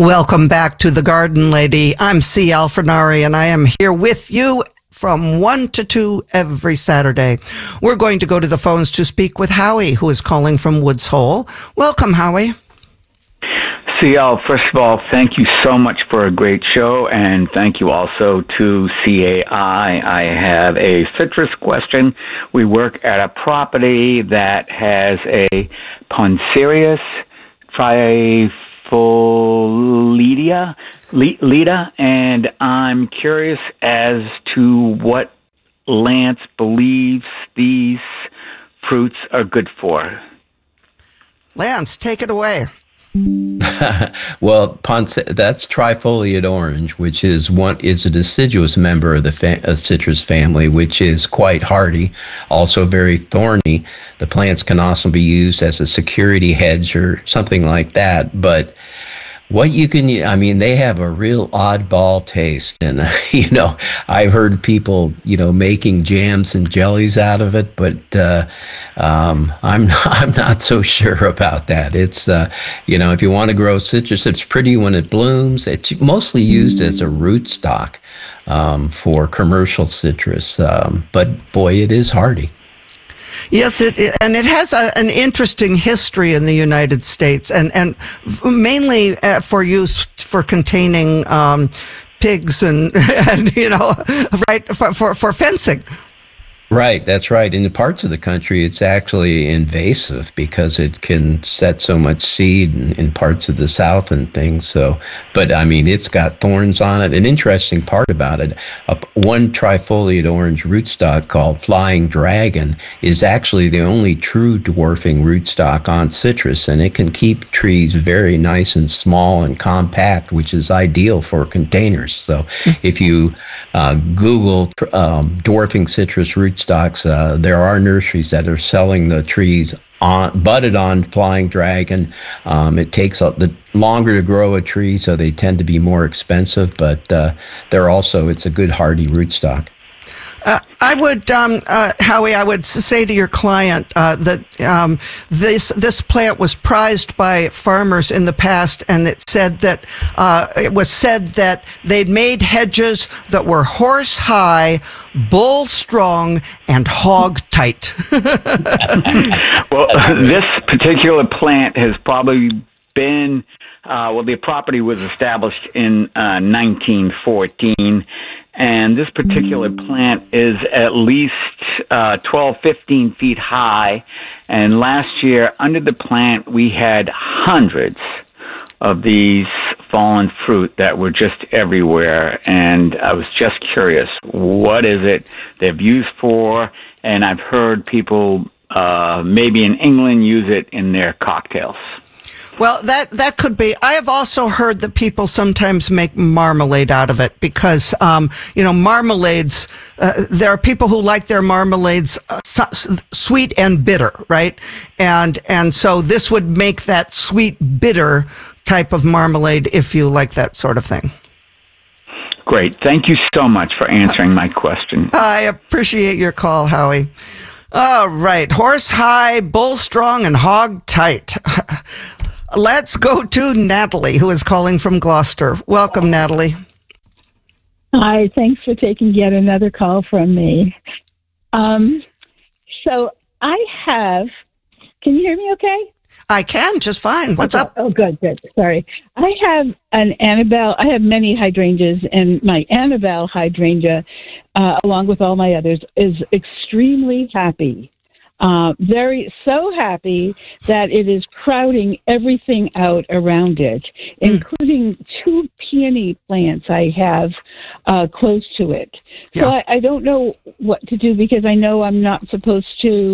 Welcome back to The Garden Lady. I'm C. Alfrenari, and I am here with you from 1 to 2 every Saturday. We're going to go to the phones to speak with Howie, who is calling from Woods Hole. Welcome, Howie. CL, first of all, thank you so much for a great show, and thank you also to CAI. I have a citrus question. We work at a property that has a Poncerius trifoliata, and I'm curious as to what Lance believes these fruits are good for. Lance, take it away. Well, that's trifoliate orange, which is a deciduous member of the citrus family, which is quite hardy, also very thorny. The plants can also be used as a security hedge or something like that. But they have a real oddball taste, and I've heard people making jams and jellies out of it, but I'm not so sure about that. It's if you want to grow citrus, it's pretty when it blooms. It's mostly used as a rootstock for commercial citrus, but boy, it is hardy. Yes, it has an interesting history in the United States, and mainly for use for containing pigs and right for fencing. Right, that's right. In the parts of the country, it's actually invasive because it can set so much seed in parts of the South and things. So, but it's got thorns on it. An interesting part about it, one trifoliate orange rootstock called Flying Dragon is actually the only true dwarfing rootstock on citrus, and it can keep trees very nice and small and compact, which is ideal for containers. So, if you Google dwarfing citrus rootstocks, there are nurseries that are selling the trees budded on Flying Dragon. It takes longer to grow a tree, so they tend to be more expensive, but it's a good hardy rootstock. I would, Howie, I would say to your client that this plant was prized by farmers in the past, and it was said that they'd made hedges that were horse high, bull strong, and hog tight. Well, this particular plant has probably been the property was established in 1914. And this particular plant is at least 12, 15 feet high. And last year, under the plant, we had hundreds of these fallen fruit that were just everywhere. And I was just curious, what is it they've used for? And I've heard people, maybe in England, use it in their cocktails. Well, that could be. I have also heard that people sometimes make marmalade out of it because, marmalades, there are people who like their marmalades sweet and bitter, right? And so this would make that sweet, bitter type of marmalade if you like that sort of thing. Great. Thank you so much for answering my question. I appreciate your call, Howie. All right. Horse high, bull strong, and hog tight. Let's go to Natalie, who is calling from Gloucester. Welcome, Natalie. Hi, thanks for taking yet another call from me. So I have, can you hear me okay? I can, just fine. What's up? Oh, good. Sorry. I have I have many hydrangeas, and my Annabelle hydrangea, along with all my others, is extremely happy. So happy that it is crowding everything out around it, including 2 peony plants I have close to it. Yeah. So I don't know what to do because I know I'm not supposed to